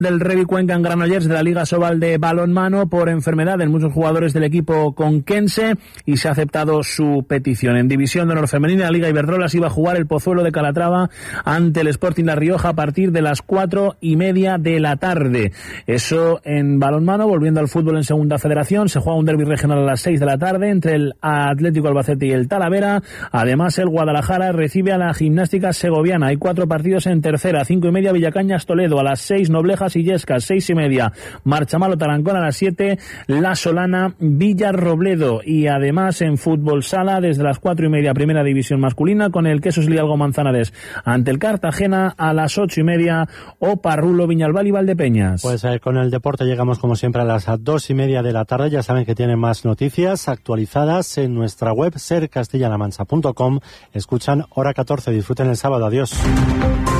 del Revi Cuenca en Granollers de la Liga Sobal de balonmano por enfermedad de muchos jugadores del equipo conquense y se ha aceptado su petición. En División de Honor Femenina, la Liga Iberdrola se iba a jugar el Pozuelo de Calatrava ante el Sporting La Rioja a partir de las 4:30 de la tarde. Eso en balonmano. Volviendo al fútbol en Segunda Federación, se juega un derbi regional a las 6 de la tarde entre el Atlético Albacete y el Talavera. Además, el Guadalajara recibe a la Gimnástica Segoviana. Hay 4 partidos en tercera: 5:30 Villacañas Toledo, a las 6 Noblejas y Illescas, 6:30 Marchamalo Tarancón, a las 7 La Solana Villarrobledo. Y además en fútbol sala desde las 4:30 Primera División masculina con el Quesos Lialgo Manzanares ante el Cartagena, a las 8:30 Oparrulo Viñalbal y Valdepeñas. Pues con el deporte llegamos como siempre a las 2:30 de la tarde. Ya saben que tienen más noticias actualizadas en nuestra web sercastellanamansa.com. Escuchan Hora 14. Disfruten el sábado. Adiós.